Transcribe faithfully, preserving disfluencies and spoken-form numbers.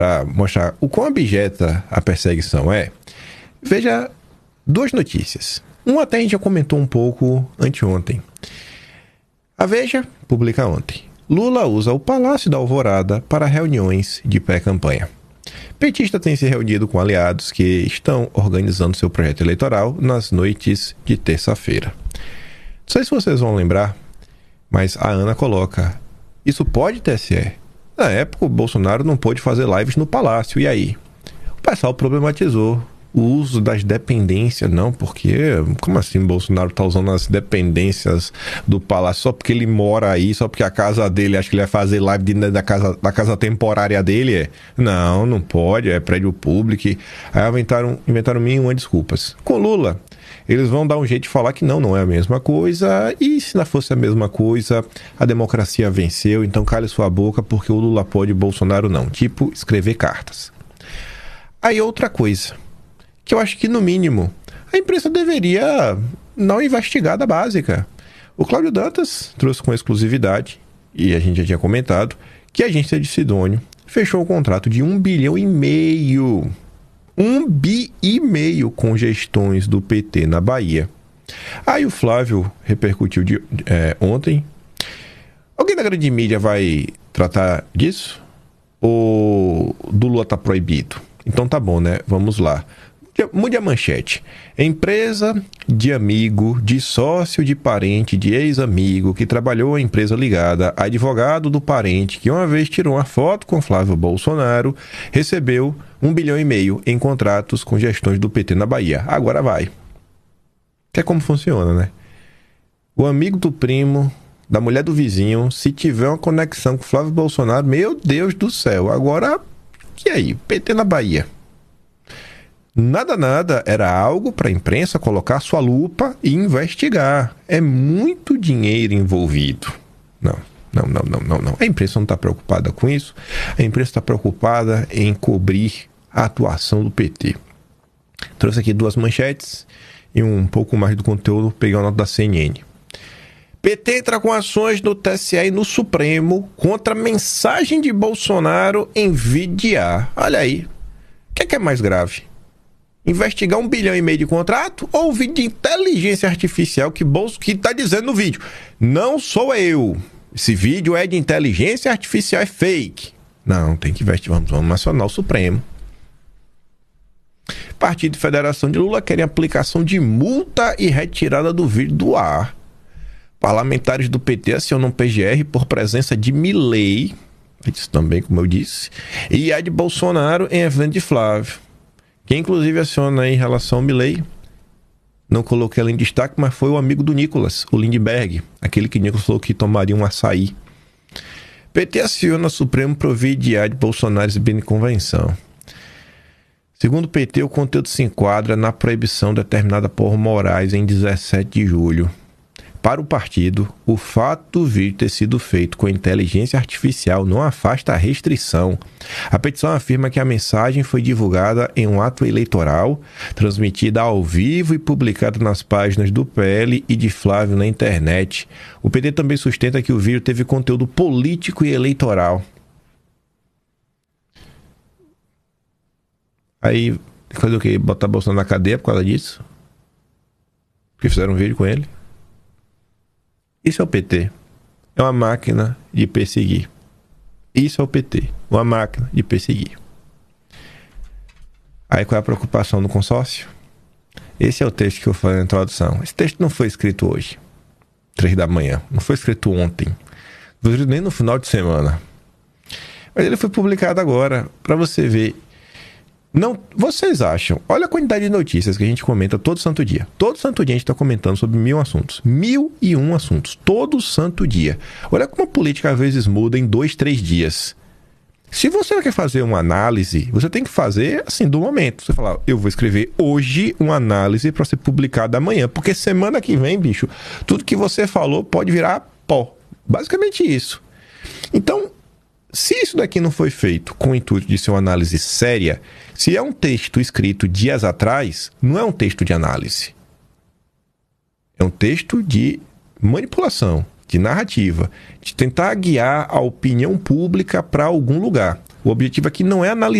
para mostrar o quão abjeta a perseguição é, veja duas notícias. Uma até a gente já comentou um pouco anteontem. A Veja publica ontem. Lula usa o Palácio da Alvorada para reuniões de pré-campanha. Petista tem se reunido com aliados que estão organizando seu projeto eleitoral nas noites de terça-feira. Não sei se vocês vão lembrar, mas a Ana coloca: isso pode, T S E? Na época, o Bolsonaro não pôde fazer lives no Palácio, e aí? O pessoal problematizou o uso das dependências. Não, porque como assim o Bolsonaro tá usando as dependências do Palácio só porque ele mora aí, só porque a casa dele, acho que ele vai fazer live dentro da casa, da casa temporária dele? É? Não, não pode, é prédio público. Aí inventaram, inventaram mil e uma desculpas. Com Lula, eles vão dar um jeito de falar que não, não é a mesma coisa, e se não fosse a mesma coisa, a democracia venceu, então cale sua boca porque o Lula pode e o Bolsonaro não. Tipo, escrever cartas. Aí outra coisa, que eu acho que, no mínimo, a imprensa deveria dar uma investigada básica. O Cláudio Dantas trouxe com exclusividade, e a gente já tinha comentado, que a agência de Sidônio fechou um contrato de um bilhão e meio. Um bi e meio com gestões do P T na Bahia. Aí o Flávio repercutiu de, é, ontem. Alguém da grande mídia vai tratar disso? Ou do Lula tá proibido? Então tá bom, né? Vamos lá. Mude a manchete. Empresa de amigo, de sócio, de parente, de ex-amigo que trabalhou em empresa ligada, advogado do parente que uma vez tirou uma foto com Flávio Bolsonaro, recebeu um bilhão e meio em contratos com gestões do P T na Bahia. Agora vai. Que é como funciona, né? O amigo do primo, da mulher do vizinho, se tiver uma conexão com Flávio Bolsonaro, meu Deus do céu. Agora, e aí? P T na Bahia. Nada, nada, era algo para a imprensa colocar sua lupa e investigar. É muito dinheiro envolvido. Não, não, não, não, não, não. A imprensa não está preocupada com isso. A imprensa está preocupada em cobrir a atuação do P T. Trouxe aqui duas manchetes e um pouco mais do conteúdo, peguei uma nota da C N N. P T entra com ações no T S E e no Supremo contra mensagem de Bolsonaro em vídeo. Olha aí. O que é, que é mais grave? Investigar um bilhão e meio de contrato ou o vídeo de inteligência artificial que Bolso que está dizendo no vídeo? Não sou eu. Esse vídeo é de inteligência artificial, é fake. Não, tem que investigar. Vamos, vamos acionar o Supremo. Partido e Federação de Lula querem aplicação de multa e retirada do vídeo do ar. Parlamentares do P T acionam P G R por presença de Milei, isso também, como eu disse, e a de Bolsonaro em evento de Flávio. Quem inclusive aciona em relação ao Milei, não coloquei ela em destaque, mas foi o amigo do Nicolas, o Lindbergh, aquele que Nicolas falou que tomaria um açaí. P T aciona Supremo pro vídeo de Bolsonaro exibindo convenção. Segundo o P T, o conteúdo se enquadra na proibição determinada por Moraes em dezessete de julho. Para o partido, o fato do vídeo ter sido feito com inteligência artificial não afasta a restrição. A petição afirma que a mensagem foi divulgada em um ato eleitoral, transmitida ao vivo e publicada nas páginas do P L e de Flávio na internet. O P T também sustenta que o vídeo teve conteúdo político e eleitoral. Aí, fazer o quê? Botar Bolsonaro na cadeia por causa disso? Porque fizeram um vídeo com ele? Isso é o P T. É uma máquina de perseguir. Isso é o P T. Uma máquina de perseguir. Aí qual é a preocupação do consórcio? Esse é o texto que eu falei na introdução. Esse texto não foi escrito hoje, três da manhã. Não foi escrito ontem. Não foi escrito nem no final de semana. Mas ele foi publicado agora, para você ver. Não, vocês acham? Olha a quantidade de notícias que a gente comenta todo santo dia. Todo santo dia a gente está comentando sobre mil assuntos. Mil e um assuntos. Todo santo dia. Olha como a política às vezes muda em dois, três dias. Se você quer fazer uma análise, você tem que fazer assim, do momento. Você fala, eu vou escrever hoje uma análise para ser publicada amanhã. Porque semana que vem, bicho, tudo que você falou pode virar pó. Basicamente isso. Então, se isso daqui não foi feito com o intuito de ser uma análise séria, se é um texto escrito dias atrás, não é um texto de análise. É um texto de manipulação, de narrativa, de tentar guiar a opinião pública para algum lugar. O objetivo aqui não é analisar